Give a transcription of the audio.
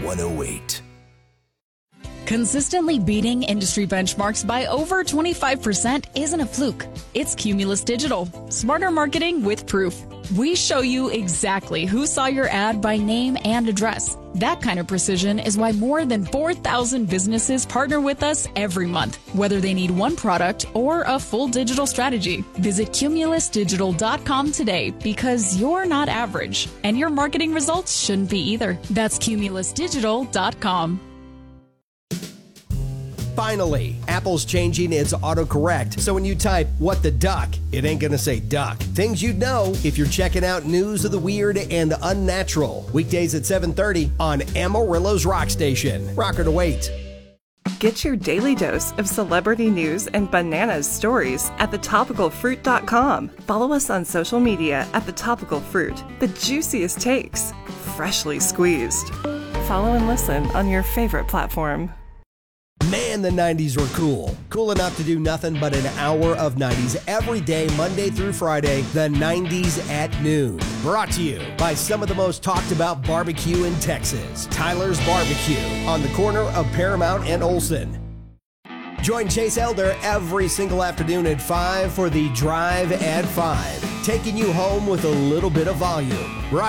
108. Consistently beating industry benchmarks by over 25% isn't a fluke. It's Cumulus Digital. Smarter marketing with proof. We show you exactly who saw your ad by name and address. That kind of precision is why more than 4,000 businesses partner with us every month, whether they need one product or a full digital strategy. Visit cumulusdigital.com today because you're not average, and your marketing results shouldn't be either. That's cumulusdigital.com. Finally, Apple's changing its autocorrect, so when you type "what the duck," it ain't gonna say duck. Things you'd know if you're checking out news of the weird and unnatural. Weekdays at 7:30 on Amarillo's Rock Station. Rocker to wait. Get your daily dose of celebrity news and bananas stories at thetopicalfruit.com. Follow us on social media at The Topical Fruit. The juiciest takes, freshly squeezed. Follow and listen on your favorite platform. Man, the 90s were cool. Cool enough to do nothing but an hour of 90s every day, Monday through Friday, the 90s at noon. Brought to you by some of the most talked about barbecue in Texas, Tyler's Barbecue, on the corner of Paramount and Olsen. Join Chase Elder every single afternoon at 5 for the Drive at 5, taking you home with a little bit of volume.